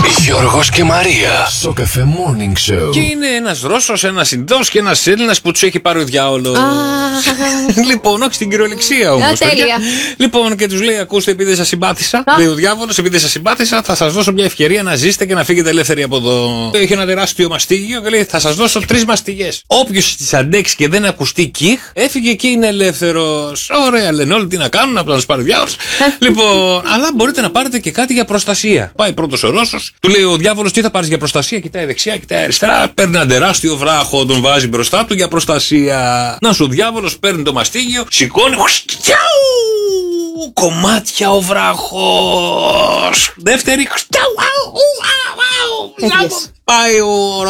Γιώργος και Μαρία. Στο Cafe Morning Show. Και είναι ένας Ρώσος, ένας Ινδός και ένας Έλληνας που τους έχει πάρει ο διάολος. Λοιπόν, όχι στην κυριολεξία όμως. Τέλεια. Λοιπόν, και τους λέει: ακούστε, επειδή σας συμπάθησα, λέει ο διάβολος, επειδή σας συμπάθησα, θα σας δώσω μια ευκαιρία να ζήσετε και να φύγετε ελεύθεροι από εδώ. Έχει ένα τεράστιο μαστίγιο και λέει: θα σας δώσω 3 μαστιγές. Όποιος τις αντέξει και δεν ακουστεί κιχ, έφυγε και είναι ελεύθερος. Ωραία, λένε όλοι τι να κάνουν, απλά να τους πάρει ο διάβολος. Λοιπόν, αλλά μπορείτε να πάρετε και κάτι για προστασία. Πάει πρώτος ο Ρώσος, του λέει ο διάβολος: τι θα πάρεις για προστασία? Κοιτάει δεξιά, κοιτάει αριστερά, παίρνει ένα τεράστιο βράχο, τον βάζει μπροστά του για προστασία. Να σου ο διάβολος παίρνει το μαστίγιο, σηκώνει. Κομμάτια ο βράχος. Δεύτερη. Πάει ο